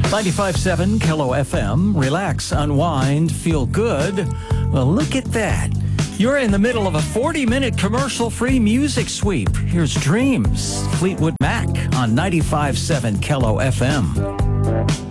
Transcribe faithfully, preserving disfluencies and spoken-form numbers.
ninety-five point seven Kilo F M. Relax, unwind, feel good. Well, look at that. You're in the middle of a forty-minute commercial-free music sweep. Here's Dreams, Fleetwood Mac on ninety-five point seven Kilo F M.